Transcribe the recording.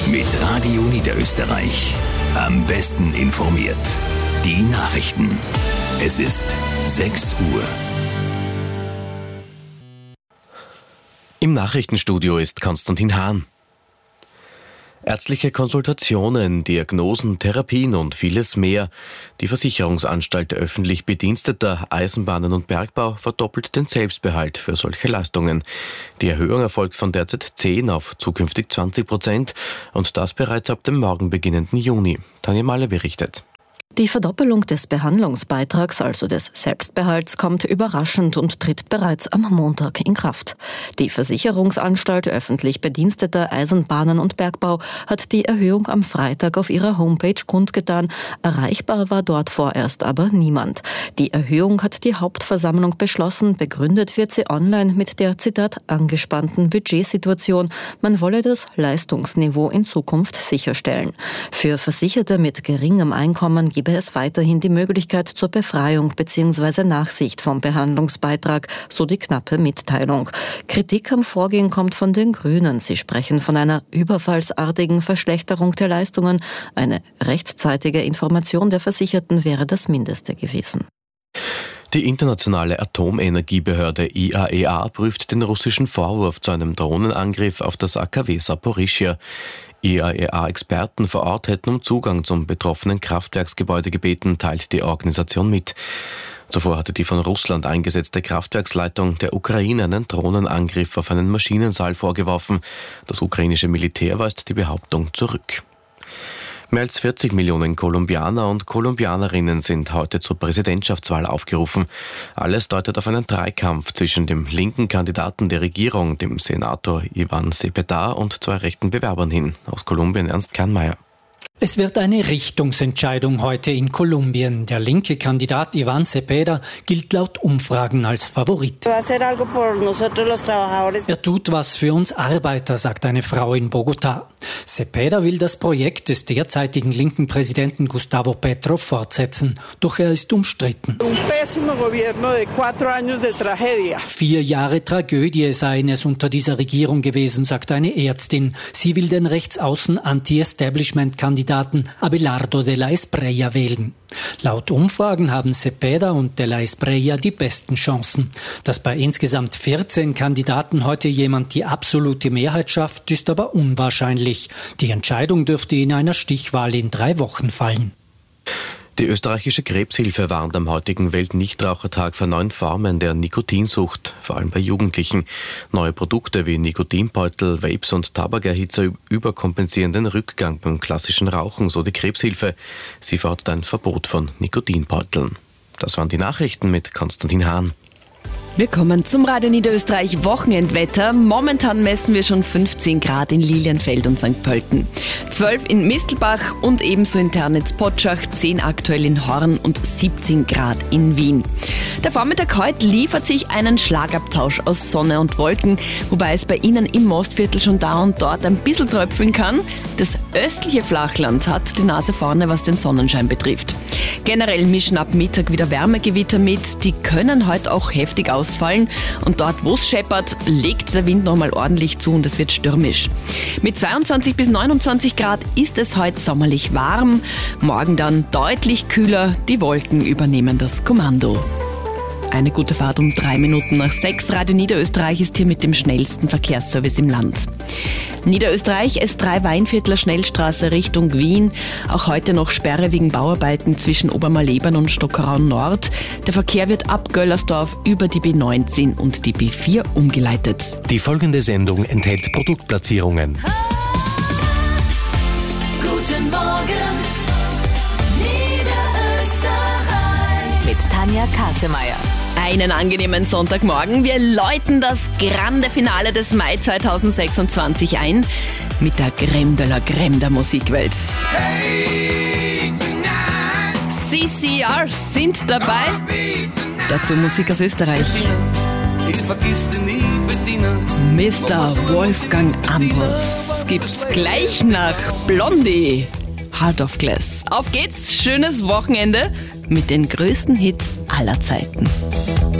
Mit Radio Niederösterreich. Am besten informiert. Die Nachrichten. Es ist 6 Uhr. Im Nachrichtenstudio ist Konstantin Hahn. Ärztliche Konsultationen, Diagnosen, Therapien und vieles mehr. Die Versicherungsanstalt öffentlich Bediensteter Eisenbahnen und Bergbau verdoppelt den Selbstbehalt für solche Leistungen. Die Erhöhung erfolgt von derzeit 10 auf zukünftig 20% und das bereits ab dem morgen beginnenden Juni. Tanja Mahler berichtet. Die Verdoppelung des Behandlungsbeitrags, also des Selbstbehalts, kommt überraschend und tritt bereits am Montag in Kraft. Die Versicherungsanstalt öffentlich Bediensteter Eisenbahnen und Bergbau hat die Erhöhung am Freitag auf ihrer Homepage kundgetan. Erreichbar war dort vorerst aber niemand. Die Erhöhung hat die Hauptversammlung beschlossen. Begründet wird sie online mit der, Zitat, angespannten Budgetsituation. Man wolle das Leistungsniveau in Zukunft sicherstellen. Für Versicherte mit geringem Einkommen gebe es weiterhin die Möglichkeit zur Befreiung bzw. Nachsicht vom Behandlungsbeitrag, so die knappe Mitteilung. Kritik am Vorgehen kommt von den Grünen. Sie sprechen von einer überfallsartigen Verschlechterung der Leistungen. Eine rechtzeitige Information der Versicherten wäre das Mindeste gewesen. Die internationale Atomenergiebehörde IAEA prüft den russischen Vorwurf zu einem Drohnenangriff auf das AKW Saporischschja. IAEA-Experten vor Ort hätten um Zugang zum betroffenen Kraftwerksgebäude gebeten, teilt die Organisation mit. Zuvor hatte die von Russland eingesetzte Kraftwerksleitung der Ukraine einen Drohnenangriff auf einen Maschinensaal vorgeworfen. Das ukrainische Militär weist die Behauptung zurück. Mehr als 40 Millionen Kolumbianer und Kolumbianerinnen sind heute zur Präsidentschaftswahl aufgerufen. Alles deutet auf einen Dreikampf zwischen dem linken Kandidaten der Regierung, dem Senator Iván Cepeda, und 2 rechten Bewerbern hin. Aus Kolumbien Ernst Kernmeier. Es wird eine Richtungsentscheidung heute in Kolumbien. Der linke Kandidat Iván Cepeda gilt laut Umfragen als Favorit. Er tut was für uns Arbeiter, sagt eine Frau in Bogotá. Cepeda will das Projekt des derzeitigen linken Präsidenten Gustavo Petro fortsetzen, doch er ist umstritten. 4 Jahre Tragödie seien es unter dieser Regierung gewesen, sagt eine Ärztin. Sie will den rechtsaußen Anti-Establishment-Kandidaten Abelardo de la Espriella wählen. Laut Umfragen haben Cepeda und de la Espriella die besten Chancen. Dass bei insgesamt 14 Kandidaten heute jemand die absolute Mehrheit schafft, ist aber unwahrscheinlich. Die Entscheidung dürfte in einer Stichwahl in 3 Wochen fallen. Die österreichische Krebshilfe warnt am heutigen Weltnichtrauchertag vor neuen Formen der Nikotinsucht, vor allem bei Jugendlichen. Neue Produkte wie Nikotinbeutel, Vapes und Tabakerhitzer überkompensieren den Rückgang beim klassischen Rauchen, so die Krebshilfe. Sie fordert ein Verbot von Nikotinbeuteln. Das waren die Nachrichten mit Konstantin Hahn. Wir kommen zum Radio Niederösterreich Wochenendwetter. Momentan messen wir schon 15 Grad in Lilienfeld und St. Pölten, 12 in Mistelbach und ebenso in Ternitz-Potschach, 10 aktuell in Horn und 17 Grad in Wien. Der Vormittag heute liefert sich einen Schlagabtausch aus Sonne und Wolken, wobei es bei Ihnen im Mostviertel schon da und dort ein bisschen tröpfeln kann. Das östliche Flachland hat die Nase vorne, was den Sonnenschein betrifft. Generell mischen ab Mittag wieder Wärmegewitter mit, die können heute auch heftig ausfallen und dort, wo es scheppert, legt der Wind nochmal ordentlich zu und es wird stürmisch. Mit 22 bis 29 Grad ist es heute sommerlich warm, morgen dann deutlich kühler, die Wolken übernehmen das Kommando. Eine gute Fahrt um 3 Minuten nach 6. Radio Niederösterreich ist hier mit dem schnellsten Verkehrsservice im Land. Niederösterreich, S3 Weinviertler Schnellstraße Richtung Wien. Auch heute noch Sperre wegen Bauarbeiten zwischen Obermalebern und Stockerau Nord. Der Verkehr wird ab Göllersdorf über die B19 und die B4 umgeleitet. Die folgende Sendung enthält Produktplatzierungen. Guten Morgen, Niederösterreich. Mit Tanja Kassemeyer. Einen angenehmen Sonntagmorgen. Wir läuten das grande Finale des Mai 2026 ein mit der Crème de la Crème der Musikwelt. Hey, CCR sind dabei. Dazu Musik aus Österreich. Mr. Wolfgang Ambros gibt's gleich nach Blondie. Heart of Glass. Auf geht's, schönes Wochenende mit den größten Hits aller Zeiten.